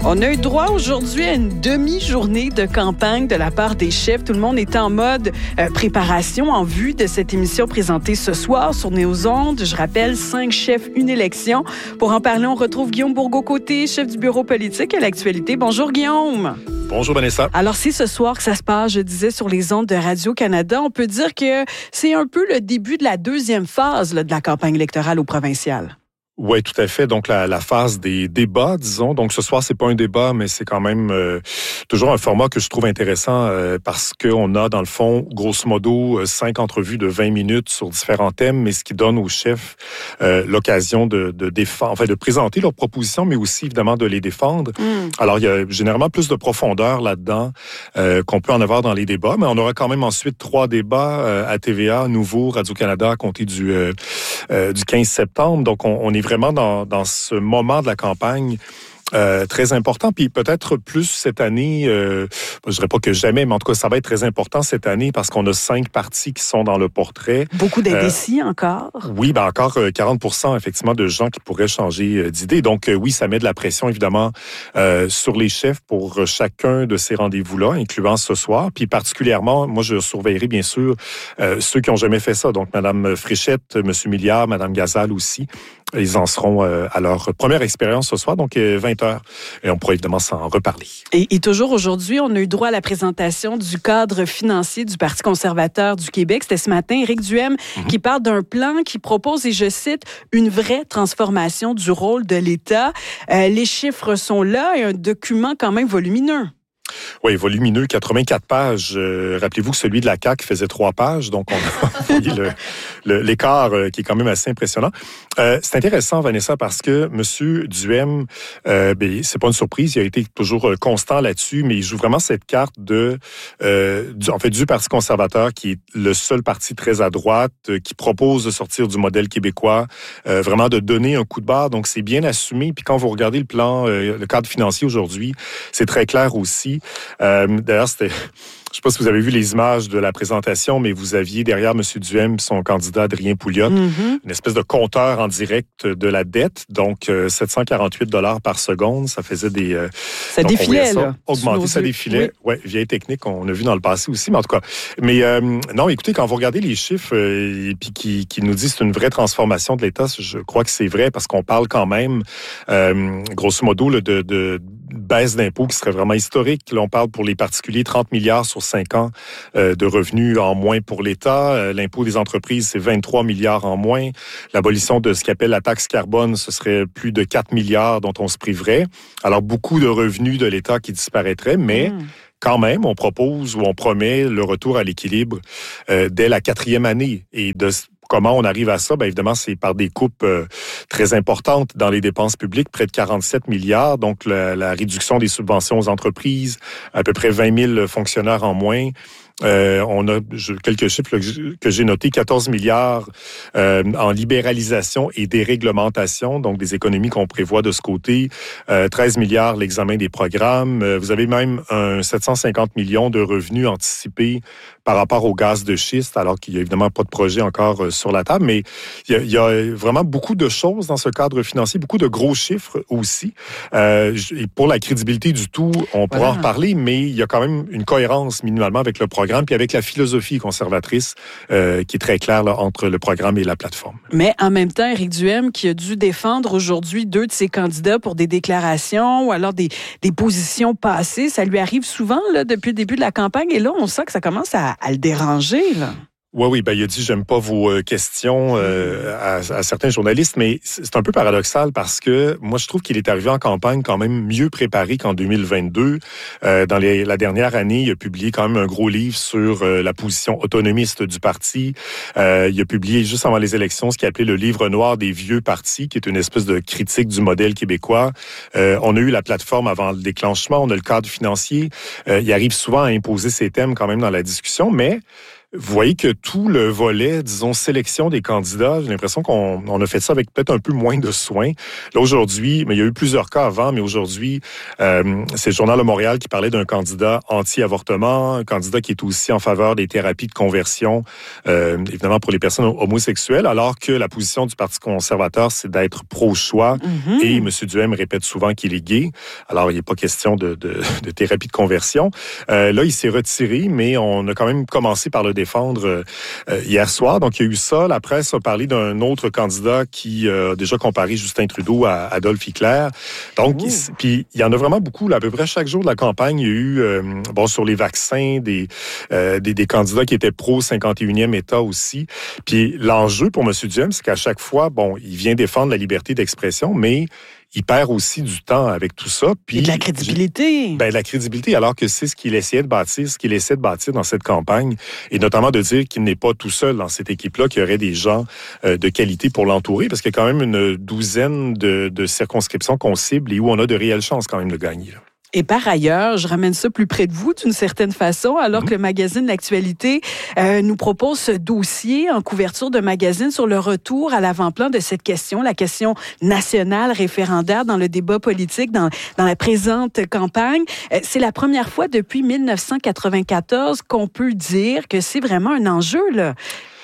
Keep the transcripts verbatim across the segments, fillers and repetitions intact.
On a eu droit aujourd'hui à une demi-journée de campagne de la part des chefs. Tout le monde est en mode euh, préparation en vue de cette émission présentée ce soir sur Néo-Ondes. Je rappelle, cinq chefs, une élection. Pour en parler, on retrouve Guillaume Bourgault-Côté, chef du bureau politique à l'actualité. Bonjour Guillaume. Bonjour Vanessa. Alors c'est ce soir que ça se passe, je disais, sur les ondes de Radio-Canada. On peut dire que c'est un peu le début de la deuxième phase là, de la campagne électorale au provincial. Oui, tout à fait. Donc, la, la phase des débats, disons. Donc, ce soir, c'est pas un débat, mais c'est quand même euh, toujours un format que je trouve intéressant euh, parce qu'on a, dans le fond, grosso modo, cinq entrevues de vingt minutes sur différents thèmes, mais ce qui donne aux chefs euh, l'occasion de, de défendre, enfin, de présenter leurs propositions, mais aussi, évidemment, de les défendre. Mm. Alors, il y a généralement plus de profondeur là-dedans euh, qu'on peut en avoir dans les débats, mais on aura quand même ensuite trois débats euh, à T V A, nouveau, Radio-Canada, à compter du, euh, euh, du quinze septembre. Donc, on, on est vraiment dans, dans ce moment de la campagne euh, très important. Puis peut-être plus cette année, euh, je dirais pas que jamais, mais en tout cas, ça va être très important cette année parce qu'on a cinq partis qui sont dans le portrait. Beaucoup d'indécis euh, encore. Oui, ben encore quarante pour cent effectivement de gens qui pourraient changer d'idée. Donc euh, oui, ça met de la pression évidemment euh, sur les chefs pour chacun de ces rendez-vous-là, incluant ce soir. Puis particulièrement, moi je surveillerai bien sûr euh, ceux qui ont jamais fait ça. Donc Mme Fréchette, M. Milliard, Mme Gazal aussi. Ils en seront euh, à leur première expérience ce soir, donc euh, vingt heures. Et on pourra évidemment s'en reparler. Et, et toujours aujourd'hui, on a eu droit à la présentation du cadre financier du Parti conservateur du Québec. C'était ce matin, Éric Duhem, mm-hmm. qui parle d'un plan qui propose, et je cite, une vraie transformation du rôle de l'État. Euh, les chiffres sont là et un document quand même volumineux. Oui, volumineux, quatre-vingt-quatre pages. Euh, rappelez-vous que celui de la C A Q faisait trois pages, donc on a voyé le, le, l'écart euh, qui est quand même assez impressionnant. Euh, c'est intéressant, Vanessa, parce que M. Duhem, euh, ben, c'est pas une surprise, il a été toujours euh, constant là-dessus, mais il joue vraiment cette carte de, euh, du, en fait, du Parti conservateur, qui est le seul parti très à droite, euh, qui propose de sortir du modèle québécois, euh, vraiment de donner un coup de barre. Donc, c'est bien assumé. Puis quand vous regardez le plan, euh, le cadre financier aujourd'hui, c'est très clair aussi. Euh, d'ailleurs, c'était... Je ne sais pas si vous avez vu les images de la présentation, mais vous aviez derrière M. Duhem son candidat Adrien Pouliot, mm-hmm. une espèce de compteur en direct de la dette, donc euh, sept cent quarante-huit dollars par seconde, ça faisait des... Euh, ça défilait, ça, là. Augmenter, ça défilait. Oui, ouais, vieille technique qu'on a vu dans le passé aussi, mais en tout cas. Mais euh, non, écoutez, quand vous regardez les chiffres euh, et puis qui, qui nous disent que c'est une vraie transformation de l'État, je crois que c'est vrai parce qu'on parle quand même, euh, grosso modo, là, de... de baisse d'impôts qui serait vraiment historique. Là, on parle pour les particuliers trente milliards sur cinq ans euh, de revenus en moins pour l'État. Euh, l'impôt des entreprises, c'est vingt-trois milliards en moins. L'abolition de ce qu'appelle la taxe carbone, ce serait plus de quatre milliards dont on se priverait. Alors, beaucoup de revenus de l'État qui disparaîtraient, mais... Mmh. Quand même, on propose ou on promet le retour à l'équilibre euh, dès la quatrième année. Et de comment on arrive à ça? Bien évidemment, c'est par des coupes euh, très importantes dans les dépenses publiques, près de quarante-sept milliards. Donc, la, la réduction des subventions aux entreprises, à peu près vingt mille fonctionnaires en moins. Euh, on a je, quelques chiffres que, que j'ai notés, quatorze milliards euh, en libéralisation et déréglementation, donc des économies qu'on prévoit de ce côté, euh, treize milliards l'examen des programmes. Euh, vous avez même un sept cent cinquante millions de revenus anticipés par rapport au gaz de schiste, alors qu'il n'y a évidemment pas de projet encore euh, sur la table, mais il y, a, il y a vraiment beaucoup de choses dans ce cadre financier, beaucoup de gros chiffres aussi. Euh, et pour la crédibilité du tout, on pourra voilà. en reparler, mais il y a quand même une cohérence minimalement avec le programme puis avec la philosophie conservatrice euh, qui est très claire là, entre le programme et la plateforme. Mais en même temps, Éric Duhem, qui a dû défendre aujourd'hui deux de ses candidats pour des déclarations ou alors des, des positions passées, ça lui arrive souvent là, depuis le début de la campagne et là, on sent que ça commence à, à le déranger, là. Oui, oui, ben il a dit j'aime pas vos euh, questions euh, à, à certains journalistes, mais c'est un peu paradoxal parce que moi je trouve qu'il est arrivé en campagne quand même mieux préparé qu'en deux mille vingt-deux. Euh, dans les, la dernière année, il a publié quand même un gros livre sur euh, la position autonomiste du parti. Euh, il a publié juste avant les élections ce qu'il appelait le livre noir des vieux partis, qui est une espèce de critique du modèle québécois. Euh, on a eu la plateforme avant le déclenchement, on a le cadre financier. Euh, il arrive souvent à imposer ses thèmes quand même dans la discussion, mais vous voyez que tout le volet, disons, sélection des candidats, j'ai l'impression qu'on on a fait ça avec peut-être un peu moins de soin. Là, aujourd'hui, mais il y a eu plusieurs cas avant, mais aujourd'hui, euh, c'est le Journal de Montréal qui parlait d'un candidat anti-avortement, un candidat qui est aussi en faveur des thérapies de conversion, euh, évidemment pour les personnes homosexuelles, alors que la position du Parti conservateur, c'est d'être pro-choix. Mm-hmm. Et M. Duhem répète souvent qu'il est gay. Alors, il n'est pas question de, de, de thérapie de conversion. Euh, là, il s'est retiré, mais on a quand même commencé par le défendre euh, hier soir. Donc, il y a eu ça. La presse a parlé d'un autre candidat qui euh, a déjà comparé Justin Trudeau à Adolphe Hitler. Donc, il, puis il y en a vraiment beaucoup. Là, à peu près chaque jour de la campagne, il y a eu, euh, bon, sur les vaccins, des, euh, des, des candidats qui étaient pro-cinquante et unième État aussi. Puis l'enjeu pour M. Duhem, c'est qu'à chaque fois, bon, il vient défendre la liberté d'expression, mais il perd aussi du temps avec tout ça. Puis, et de la crédibilité. Ben, la crédibilité, alors que c'est ce qu'il essayait de bâtir, ce qu'il essaie de bâtir dans cette campagne, et notamment de dire qu'il n'est pas tout seul dans cette équipe-là, qu'il y aurait des gens euh, de qualité pour l'entourer, parce qu'il y a quand même une douzaine de, de circonscriptions qu'on cible et où on a de réelles chances quand même de gagner, là. Et par ailleurs, je ramène ça plus près de vous d'une certaine façon, alors mmh. que le magazine L'Actualité euh, nous propose ce dossier en couverture de magazine sur le retour à l'avant-plan de cette question, la question nationale référendaire dans le débat politique, dans, dans la présente campagne. Euh, c'est la première fois depuis dix-neuf cent quatre-vingt-quatorze qu'on peut dire que c'est vraiment un enjeu, là.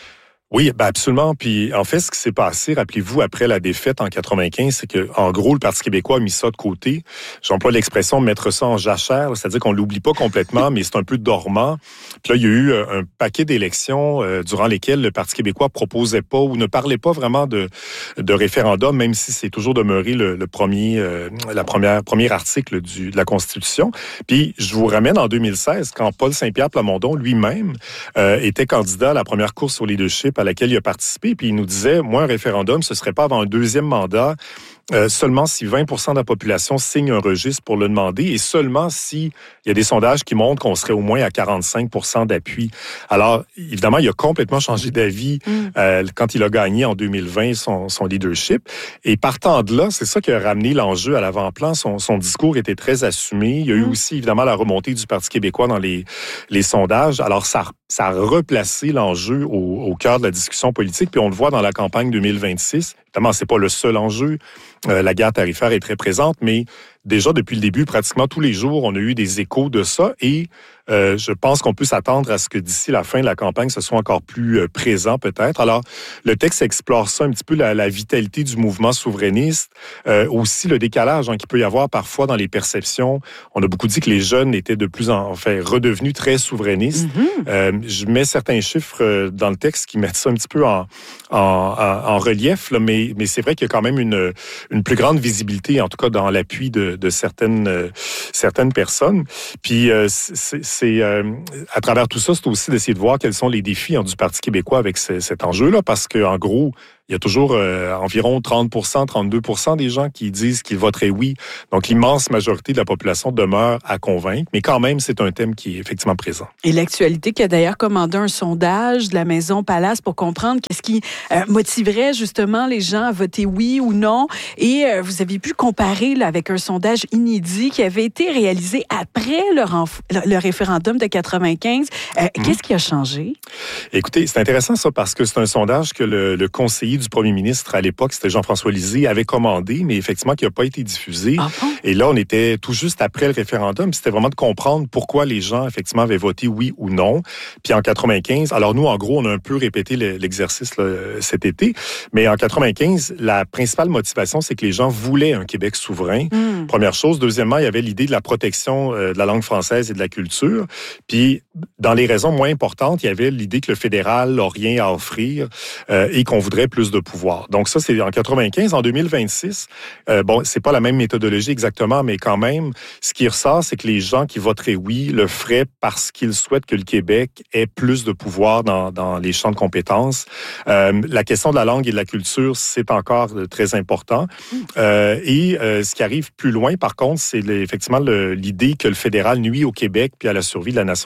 Oui, ben absolument. Puis en fait, ce qui s'est passé, rappelez-vous, après la défaite en quatre-vingt-quinze, c'est que en gros, le Parti québécois a mis ça de côté. J'emploie l'expression mettre ça en jachère, c'est-à-dire qu'on l'oublie pas complètement, mais c'est un peu dormant. Puis là, il y a eu un paquet d'élections euh, durant lesquelles le Parti québécois proposait pas ou ne parlait pas vraiment de de référendum, même si c'est toujours demeuré le, le premier, euh, la première premier article du, de la Constitution. Puis je vous ramène en deux mille seize, quand Paul Saint-Pierre Plamondon lui-même euh, était candidat à la première course au leadership à laquelle il a participé, puis il nous disait, moi, un référendum, ce serait pas avant un deuxième mandat, euh, seulement si vingt pour cent de la population signe un registre pour le demander, et seulement s'il y a des sondages qui montrent qu'on serait au moins à quarante-cinq pour cent d'appui. Alors, évidemment, il a complètement changé d'avis mm. euh, quand il a gagné en deux mille vingt son, son leadership, et partant de là, c'est ça qui a ramené l'enjeu à l'avant-plan. Son, son discours était très assumé. Il y a eu mm. aussi, évidemment, la remontée du Parti québécois dans les, les sondages. Alors, ça ça a replacé l'enjeu au, au cœur de la discussion politique, puis on le voit dans la campagne deux mille vingt-six. Évidemment, c'est pas le seul enjeu. Euh, la guerre tarifaire est très présente, mais déjà depuis le début, pratiquement tous les jours, on a eu des échos de ça, et euh, je pense qu'on peut s'attendre à ce que d'ici la fin de la campagne, ce soit encore plus euh, présent peut-être. Alors, le texte explore ça un petit peu, la, la vitalité du mouvement souverainiste, euh, aussi le décalage hein, qu'il peut y avoir parfois dans les perceptions. On a beaucoup dit que les jeunes étaient de plus en fait redevenus très souverainistes. Mm-hmm. Euh, je mets certains chiffres dans le texte qui mettent ça un petit peu en, en, en, en relief, là, mais, mais c'est vrai qu'il y a quand même une, une plus grande visibilité, en tout cas dans l'appui de, de certaines, euh, certaines personnes. Puis, euh, c'est, c'est euh, à travers tout ça, c'est aussi d'essayer de voir quels sont les défis hein, du Parti québécois avec ce, cet enjeu-là, parce qu'en gros, il y a toujours euh, environ trente pour cent, trente-deux pour cent des gens qui disent qu'ils voteraient oui. Donc, l'immense majorité de la population demeure à convaincre, mais quand même, c'est un thème qui est effectivement présent. Et L'Actualité qui a d'ailleurs commandé un sondage de la Maison Palace pour comprendre qu'est-ce qui euh, motiverait justement les gens à voter oui ou non. Et euh, vous avez pu comparer là, avec un sondage inédit qui avait été réalisé après le, renf- le référendum de quatre-vingt-quinze. Euh, mmh. Qu'est-ce qui a changé? Écoutez, c'est intéressant ça parce que c'est un sondage que le, le conseiller du premier ministre à l'époque, c'était Jean-François Lisée, avait commandé, mais effectivement qui n'a pas été diffusé. Ah bon? Et là, on était tout juste après le référendum. C'était vraiment de comprendre pourquoi les gens, effectivement, avaient voté oui ou non. Puis en quatre-vingt-quinze, alors nous, en gros, on a un peu répété l'exercice là, cet été, mais en quatre-vingt-quinze, la principale motivation, c'est que les gens voulaient un Québec souverain. Mm. Première chose. Deuxièmement, il y avait l'idée de la protection euh, de la langue française et de la culture. Puis, dans les raisons moins importantes, il y avait l'idée que le fédéral n'a rien à offrir euh, et qu'on voudrait plus de pouvoir. Donc ça, c'est en quatre-vingt-quinze. En deux mille vingt-six, euh, bon, c'est pas la même méthodologie exactement, mais quand même, ce qui ressort, c'est que les gens qui voteraient oui le feraient parce qu'ils souhaitent que le Québec ait plus de pouvoir dans, dans les champs de compétences. Euh, la question de la langue et de la culture, c'est encore très important. Euh, et euh, ce qui arrive plus loin, par contre, c'est effectivement le, l'idée que le fédéral nuit au Québec puis à la survie de la nation québécoise.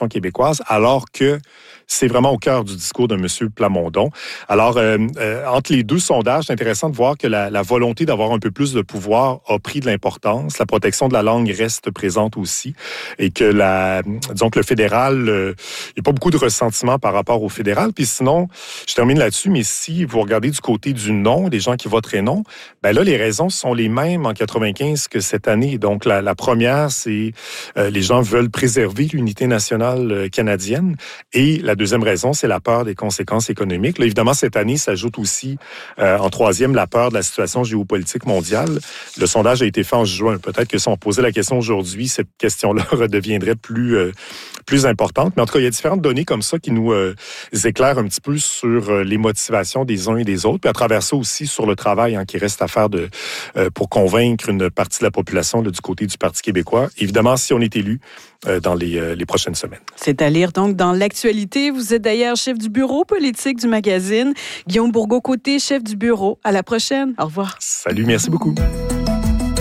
québécoise, alors que c'est vraiment au cœur du discours de M. Plamondon. Alors, euh, euh, entre les deux sondages, c'est intéressant de voir que la, la volonté d'avoir un peu plus de pouvoir a pris de l'importance. La protection de la langue reste présente aussi. Et que, la, disons que le fédéral, euh, il n'y a pas beaucoup de ressentiment par rapport au fédéral. Puis sinon, je termine là-dessus, mais si vous regardez du côté du non, des gens qui voteraient non, ben là, les raisons sont les mêmes en quatre-vingt-quinze que cette année. Donc, la, la première, c'est euh, les gens veulent préserver l'unité nationale euh, canadienne. Et la deuxième raison, c'est la peur des conséquences économiques. Là, évidemment, cette année s'ajoute aussi, euh, en troisième, la peur de la situation géopolitique mondiale. Le sondage a été fait en juin. Peut-être que si on posait la question aujourd'hui, cette question-là redeviendrait plus, euh, plus importante. Mais en tout cas, il y a différentes données comme ça qui nous euh, éclairent un petit peu sur euh, les motivations des uns et des autres. Puis à travers ça aussi, sur le travail hein, qui reste à faire de, euh, pour convaincre une partie de la population là, du côté du Parti québécois. Évidemment, si on est élu euh, dans les, euh, les prochaines semaines. C'est à lire donc dans l'actualité. Vous êtes d'ailleurs chef du bureau politique du magazine. Guillaume Bourgault-Côté, chef du bureau. À la prochaine. Au revoir. Salut, merci beaucoup.